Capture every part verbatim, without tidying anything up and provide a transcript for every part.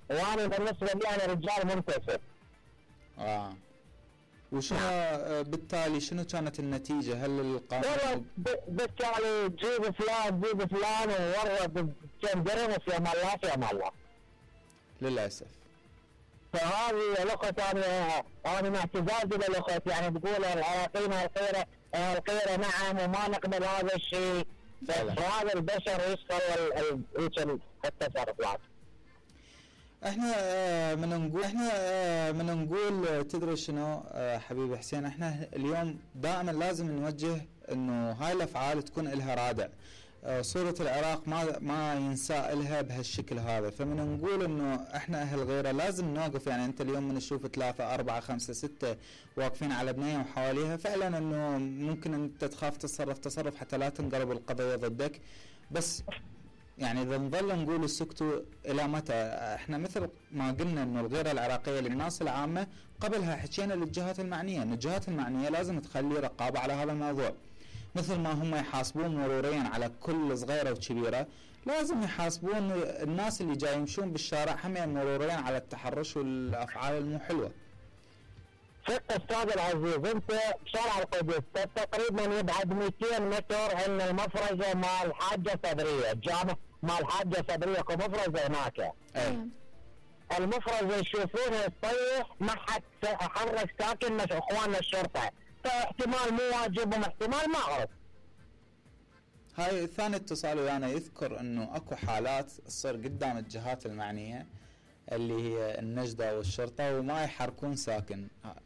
وانا بالنسبه لي انا رجال منتصف. اه وشنو آه بالتالي شنو كانت النتيجه؟ هل القانون والله بالتالي تجيب فلان تجيب فلان وورد كم درهم في امان الله في امان الله للاسف. فهذه لغه انا انا مع اعتزازي للغه، يعني تقول العراقيين القيره القيره نعم وما نقبل هذا الشيء، بس هذا البشر يشتغل التصرفات. احنا آه من نقول احنا آه من نقول تدري شنو آه حبيبي حسين، احنا اليوم دائما لازم نوجه انه هاي الافعال تكون لها رادع. آه صورة العراق ما ما ينساء لها بهالشكل هذا، فمن نقول انه احنا اهل غيره لازم نوقف. يعني انت اليوم من نشوف ثلاثة أربعة خمسة ستة واقفين على بنية وحواليها، فعلا انه ممكن انت تخاف تتصرف تصرف حتى لا تنقلب القضية ضدك. بس يعني إذا نظل نقول السكتوا إلى متى؟ إحنا مثل ما قلنا إنه الغيرة العراقية للناس العامة، قبلها حكينا للجهات المعنية، إن الجهات المعنية لازم تخلي رقابة على هذا الموضوع. مثل ما هم يحاسبون مروريا على كل صغيرة وكبيرة، لازم يحاسبون الناس اللي جاي يمشون بالشارع هم مروريا على التحرش والأفعال المو حلوة. شوف استاذ العزيز، انت شارع القدس تقريبا يبعد مئتين متر عن المفرزه مال الحاجه صدريه، الجامع مال الحاجه صدريه كمفرزه هناك. اي المفرزه يشوفونها تصيح ما حد حرك ساكن مش اخواننا الشرطه، فاحتمال مو واجبهم احتمال ما اعرف. هاي ثاني اتصال ويانا يذكر انه اكو حالات تصير قدام الجهات المعنيه اللي هي النجدة والشرطة وما يحركون ساكن.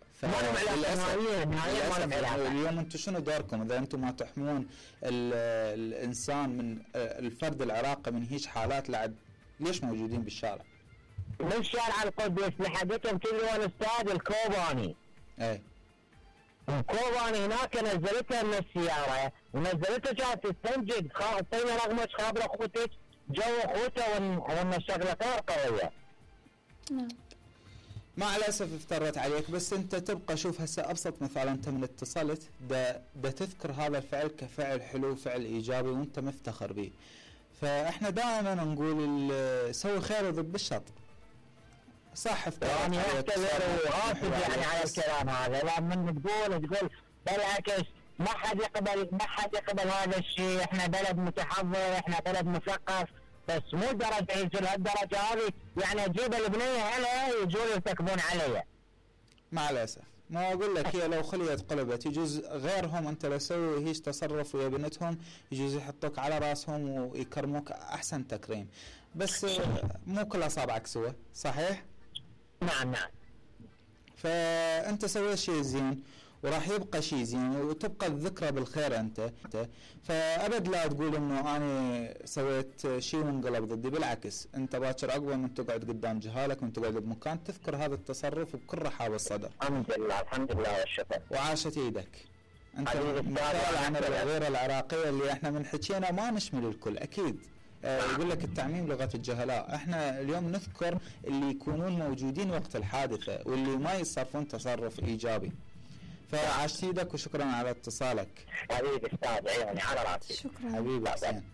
اليوم انتم شنو دوركم اذا انتم ما تحمون الانسان من الفرد العراقي من هيج حالات؟ لعد ليش موجودين بالشارع؟ من شارع القدس لحدكم كلون استاذ الكوباني. ايه الكوباني هناك نزلتها من السيارة ونزلتها كانت تستنجد، اعطينا رقمك خابر اخوتك جو اخوته وان الشغلة غير قوية. نعم مع الأسف افترت عليك، بس أنت تبقى شوف هسه أبسط مثال، أنت من اتصلت دا, دا تذكر هذا الفعل كفعل حلو فعل إيجابي وأنت مفتخر به. فإحنا دائما نقول سوي خير وضد بالشر. صح افترت يعني عليك يعني على الكلام هذا، لما تقول تقول بالعكس ما حد يقبل ما حد يقبل هذا الشيء، احنا بلد متحضر احنا بلد مثقف، بس مو درجة يجوا لهالدرجة هذه يعني اجيب البنية هلا يجوا يرتكبون علي. مع الأسف ما أقول لك هي لو خليت قلبت يجوز غيرهم أنت لو سوي هيش تصرف ويا بنتهم يجوز يحطوك على راسهم ويكرموك أحسن تكريم، بس مو كل أصابعك سوى. صحيح؟ نعم نعم. فأنت سويت شيء زين وراح يبقى شيء زين وتبقى الذكرى بالخير أنت. فأبد لا تقول إنه أنا سويت شيء وانقلب ضدي، بالعكس أنت باكر أقوى من تقعد قدام جهالك من تقعد بمكان تذكر هذا التصرف بكل رحاب الصدر. الحمد لله الحمد لله والشكر. وعاشت إيدك. أنت مثال عن الغيرة العراقية اللي إحنا من حكينا ما نشمل الكل أكيد. آه يقول لك التعميم لغة الجهلاء، احنا اليوم نذكر اللي يكونون موجودين وقت الحادثة واللي ما يصرفون تصرف ايجابي. فعاشت يدك وشكرا على اتصالك. حبيبي استاذ عيوني على راسي. شكرا حبيبي حسين.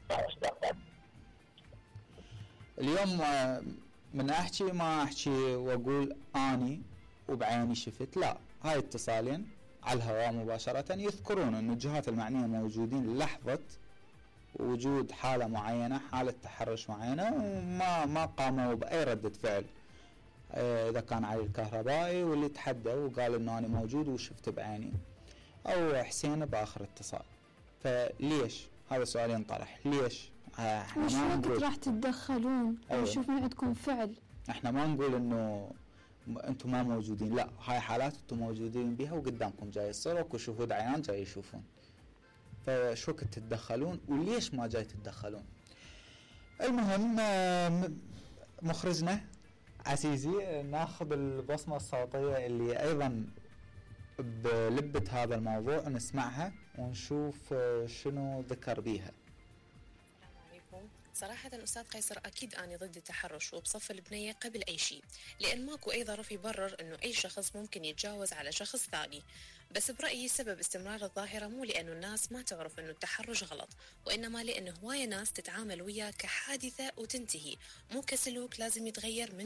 اليوم من احكي ما احكي واقول اني وبعيني شفت، لا هاي اتصالين على الهواء مباشرة يذكرون ان الجهات المعنية موجودين لحظة وجود حالة معينة حالة تحرش معينة وما ما قاموا بأي ردة فعل. اه إذا كان علي الكهربائي واللي تحدى وقال إنه أنا موجود وشفت بعيني، أو حسين بآخر اتصال. فليش هذا سؤال ينطرح؟ ليش؟ اه وش وقت راح تتدخلون ونشوف من عندكم فعل؟ احنا ما نقول إنه أنتم ما موجودين، لا هاي حالات أنتم موجودين بها وقدامكم جاي الصورة وشهود عيان جاي يشوفون. فشو وقت تتدخلون وليش ما جاي تتدخلون؟ المهم مخرجنا عزيزي ناخذ البصمة الصوتية اللي أيضا بلبة هذا الموضوع نسمعها ونشوف شنو ذكر بيها. صراحة أستاذ قيصر أكيد أنا ضد التحرش وبصف البنية قبل أي شيء، لأن ماكو أي ظرف يبرر أنه أي شخص ممكن يتجاوز على شخص ثاني. بس برأيي سبب استمرار الظاهرة مو لأنه الناس ما تعرف أنه التحرش غلط، وإنما لأنه هواية ناس تتعامل وياه كحادثة وتنتهي، مو كسلوك لازم يتغير من